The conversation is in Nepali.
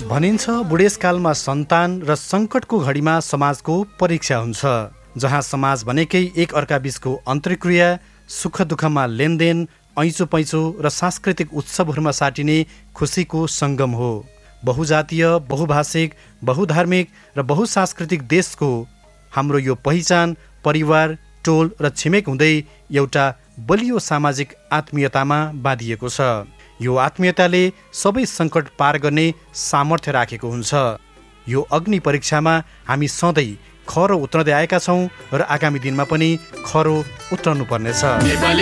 भनिन्छ बुढेसकालमा सन्तान र सङ्कटको घडीमा समाजको परीक्षा हुन्छ, जहाँ समाज भनेकै एक अर्का बीचको अन्तर्क्रिया, सुख दुःखमा लेनदेन, ऐँचो पैँचो र सांस्कृतिक उत्सवहरूमा साटिने खुसीको सङ्गम हो। बहुजातीय, बहुभाषिक, बहुधार्मिक र बहुसांस्कृतिक देशको हाम्रो यो पहिचान परिवार, टोल र छिमेक हुँदै एउटा बलियो सामाजिक आत्मीयतामा बाँधिएको छ। यो आत्मीयताले सबै सङ्कट पार गर्ने सामर्थ्य राखेको हुन्छ। यो अग्नि परीक्षामा हामी सधैँ खरो उत्रँदै आएका छौँ र आगामी दिनमा पनि खरो उत्रनु पर्नेछ।